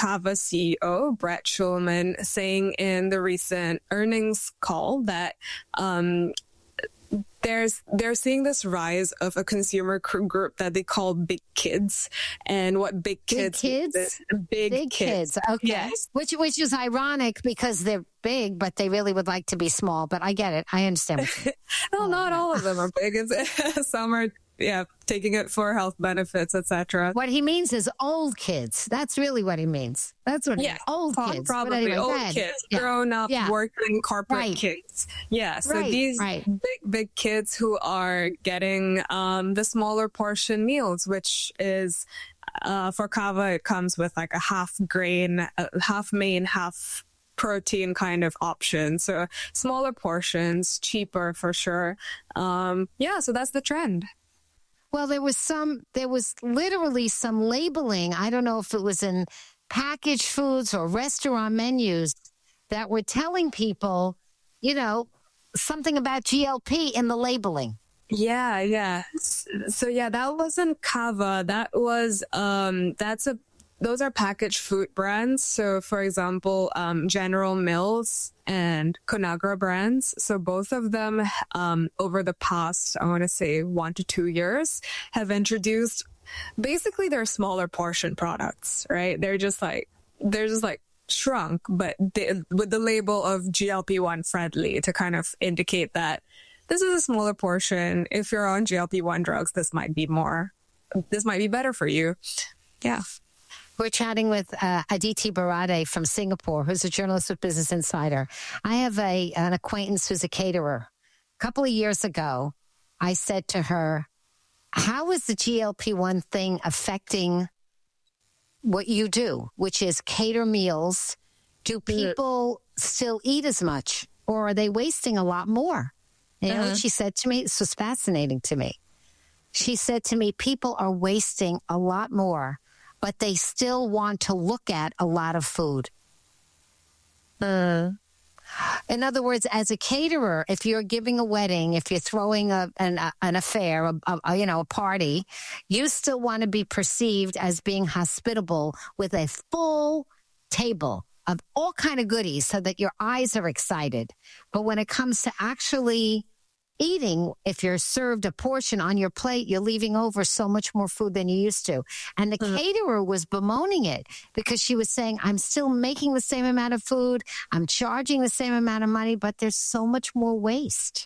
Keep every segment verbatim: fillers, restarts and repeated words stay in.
Cava C E O, Brett Schulman, saying in the recent earnings call that um, there's they're seeing this rise of a consumer group that they call big kids. And what big kids big kids is, big, big kids. kids. Okay. Yes. Which which is ironic because they're big, but they really would like to be small. But I get it. I understand. What you well, not all of them are big. Some are, yeah, taking it for health benefits, et cetera. What he means is old kids. That's really what he means. That's what he yeah, means. Old Pro- kids. Probably anyway, old ahead. kids, yeah. grown up, yeah. working corporate right. kids. Yeah, so right. these right. big, big kids who are getting um, the smaller portion meals, which is uh, for Cava, it comes with like a half grain, uh, half main, half protein kind of option. So smaller portions, cheaper for sure. Um, yeah, so that's the trend. Well, there was some, there was literally some labeling. I don't know if it was in packaged foods or restaurant menus that were telling people, you know, something about G L P in the labeling. Yeah, yeah. So yeah, that wasn't Cava. That was, um, that's a, those are packaged food brands. So for example, um, General Mills and Conagra brands. So both of them, um, over the past, I want to say one to two years have introduced basically their smaller portion products, right? They're just like, they're just like shrunk, but they, with the label of G L P one friendly to kind of indicate that this is a smaller portion. If you're on G L P one drugs, this might be more, this might be better for you. Yeah. We're chatting with uh, Aditi Barade from Singapore, who's a journalist with Business Insider. I have a an acquaintance who's a caterer. A couple of years ago, I said to her, how is the G L P one thing affecting what you do, which is cater meals? Do people still eat as much, or are they wasting a lot more? You know uh-huh. what she said to me? This was fascinating to me. She said to me, people are wasting a lot more, but they still want to look at a lot of food. Uh, in other words, as a caterer, if you're giving a wedding, if you're throwing a, an, a, an affair, a, a, you know, a party, you still want to be perceived as being hospitable with a full table of all kind of goodies so that your eyes are excited. But when it comes to actually eating, if you're served a portion on your plate, you're leaving over so much more food than you used to. And the mm-hmm. caterer was bemoaning it because she was saying, I'm still making the same amount of food. I'm charging the same amount of money, but there's so much more waste.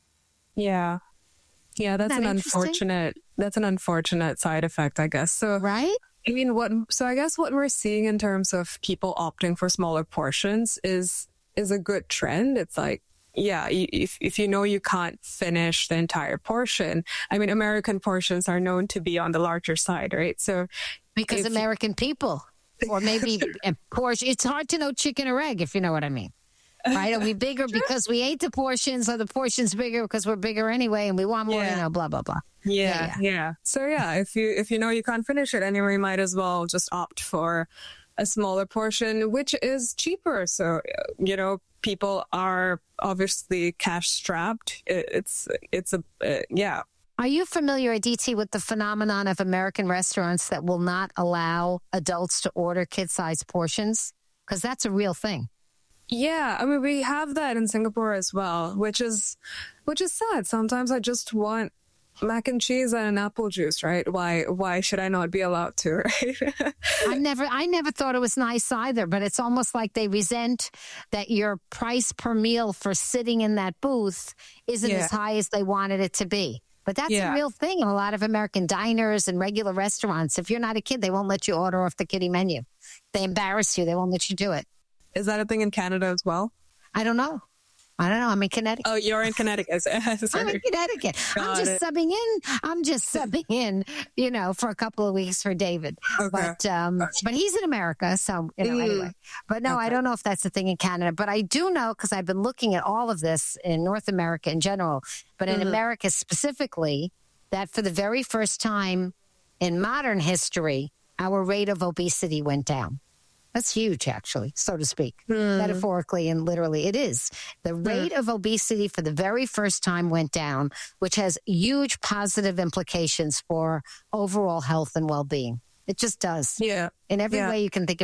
Yeah. Yeah, that's Isn't that an unfortunate, that's an unfortunate side effect, I guess. So, right? I mean, what, so I guess what we're seeing in terms of people opting for smaller portions is, is a good trend. It's like, yeah, if if you know you can't finish the entire portion, I mean, American portions are known to be on the larger side, right? So because American people, or maybe a portion, it's hard to know chicken or egg, if you know what I mean. Right? Are we bigger because we ate the portions, or the portions bigger because we're bigger anyway and we want more, yeah. you know, blah, blah, blah. Yeah, yeah, yeah. So yeah, if you if you know you can't finish it anyway, you might as well just opt for a smaller portion, which is cheaper. So, you know, people are obviously cash strapped. It's, it's a, uh, yeah. Are you familiar, Aditi, with the phenomenon of American restaurants that will not allow adults to order kid-sized portions? Because that's a real thing. Yeah. I mean, we have that in Singapore as well, which is, which is sad. Sometimes I just want mac and cheese and an apple juice, right? Why, why should I not be allowed to, right? I never, I never thought it was nice either, but it's almost like they resent that your price per meal for sitting in that booth isn't yeah. as high as they wanted it to be. But that's yeah. a real thing in a lot of American diners and regular restaurants. If you're not a kid, they won't let you order off the kiddie menu. They embarrass you. They won't let you do it. Is that a thing in Canada as well? I don't know. I don't know. I'm in Connecticut. Oh, you're in Connecticut. I'm in Connecticut. Got I'm just it. subbing in. I'm just subbing in, you know, for a couple of weeks for David. Okay. But um, okay. but he's in America, so, you know, mm. anyway. But no, okay. I don't know if that's the thing in Canada. But I do know, because I've been looking at all of this in North America in general, but in mm. America specifically, that for the very first time in modern history, our rate of obesity went down. That's huge, actually, so to speak, mm. metaphorically and literally. It is. The rate mm. of obesity for the very first time went down, which has huge positive implications for overall health and well-being. It just does. Yeah. In every yeah. way you can think of.